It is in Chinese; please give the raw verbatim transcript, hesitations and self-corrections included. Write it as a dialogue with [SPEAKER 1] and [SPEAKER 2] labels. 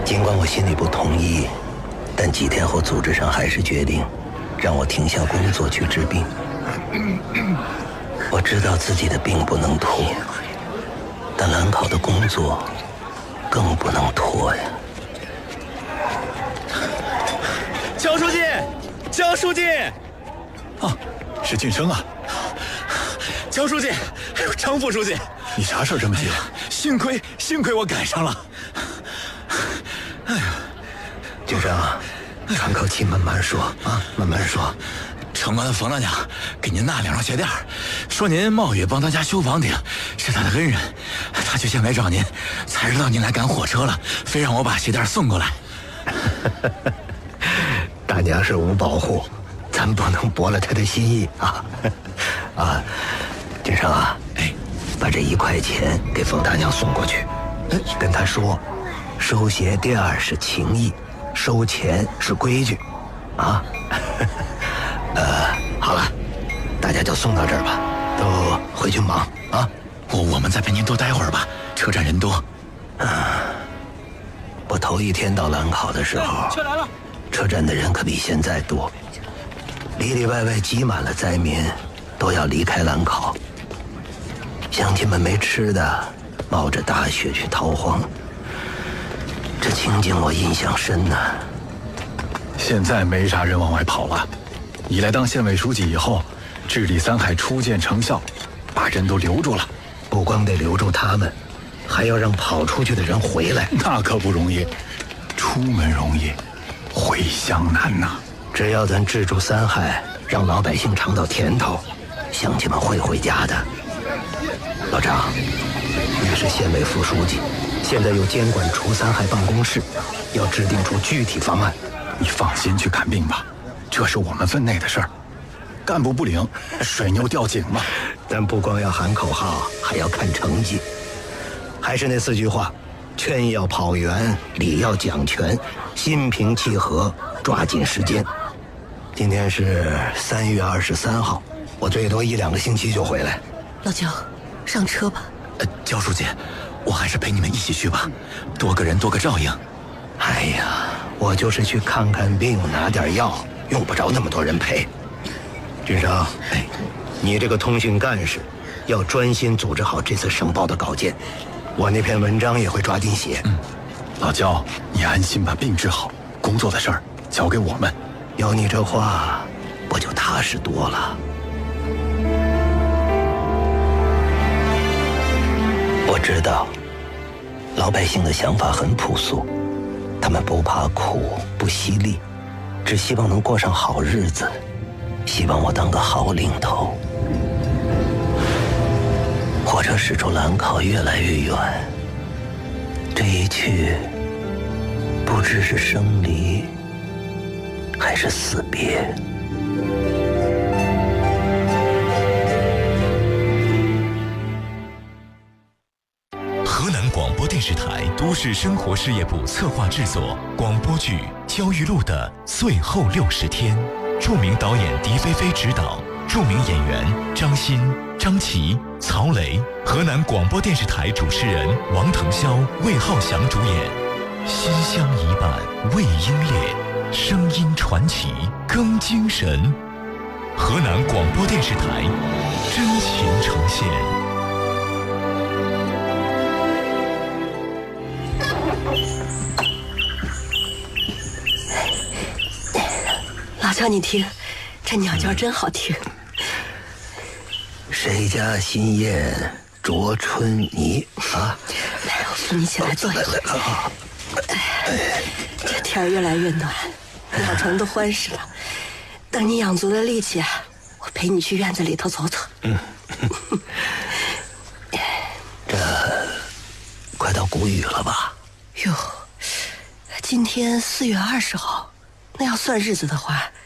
[SPEAKER 1] 尽管我心里不同意，但几天后组织上还是决定让我停下工作去治病。我知道自己的病不能拖，但兰考的工作更不能拖呀。
[SPEAKER 2] 焦书记，焦书记，
[SPEAKER 3] 啊，是晋升啊！
[SPEAKER 2] 焦书记，还有张副书记，
[SPEAKER 3] 你啥事儿这么急？
[SPEAKER 2] 哎、幸亏幸亏我赶上了。
[SPEAKER 1] 哎呀，军生，喘口气，慢慢说啊，慢慢说。
[SPEAKER 2] 城关的冯大娘给您纳两双鞋垫，说您冒雨帮他家修房顶，是他的恩人，他就先来找您，才知道您来赶火车了，非让我把鞋垫送过来。
[SPEAKER 1] 大娘是无保护，咱不能驳了她的心意啊！啊，军生啊，哎，把这一块钱给冯大娘送过去，跟她说，收鞋垫是情谊，收钱是规矩，啊。呃，好了，大家就送到这儿吧，都回去忙啊。
[SPEAKER 2] 我我们再陪您多待会儿吧，车站人多。
[SPEAKER 1] 啊，我头一天到兰考的时候，
[SPEAKER 2] 车来了，
[SPEAKER 1] 车站的人可比现在多，里里外外挤满了灾民，都要离开兰考。乡亲们没吃的，冒着大雪去逃荒，这情景我印象深呐。
[SPEAKER 3] 现在没啥人往外跑了。你来当县委书记以后，治理三害初见成效，把人都留住了。
[SPEAKER 1] 不光得留住他们，还要让跑出去的人回来。
[SPEAKER 3] 那可不容易，出门容易，回乡难呐。
[SPEAKER 1] 只要咱治住三害，让老百姓尝到甜头，乡亲们会回家的。老张，你是县委副书记，现在又监管除三害办公室，要制定出具体方案。
[SPEAKER 3] 你放心去看病吧，这是我们分内的事儿。干部不领，水牛掉井嘛。
[SPEAKER 1] 但不光要喊口号，还要看成绩。还是那四句话：劝要跑圆，理要讲全，心平气和，抓紧时间。今天是三月二十三号，我最多一两个星期就回来。
[SPEAKER 4] 老焦，上车吧。
[SPEAKER 2] 呃，焦书记，我还是陪你们一起去吧，多个人多个照应。
[SPEAKER 1] 哎呀，我就是去看看病，拿点药，用不着那么多人陪。军生，哎，你这个通讯干事，要专心组织好这次省报的稿件。我那篇文章也会抓紧写。
[SPEAKER 3] 嗯，老焦，你安心把病治好，工作的事儿交给我们。
[SPEAKER 1] 有你这话，我就踏实多了。我知道，老百姓的想法很朴素，他们不怕苦，不惜力，只希望能过上好日子，希望我当个好领头。火车驶出兰考越来越远，这一去，不知是生离还是死别。
[SPEAKER 5] 河南广播电视台都市生活事业部策划制作广播剧《焦裕禄的最后六十天》，著名导演狄菲菲执导，著名演员张欣、张琪、曹雷，河南广播电视台主持人王腾霄、魏浩翔主演。心相一半未英烈，声音传奇更精神。河南广播电视台真情呈现。
[SPEAKER 4] 老焦，你听，这鸟叫真好听。
[SPEAKER 1] 谁家新燕啄春泥啊？
[SPEAKER 4] 来，我扶你起来坐一会儿。哎，这天儿越来越暖，老城都欢实了。等你养足了力气啊，我陪你去院子里头走走。
[SPEAKER 1] 嗯，这快到谷雨了吧？
[SPEAKER 4] 哟，今天四月二十号，那要算日子的话，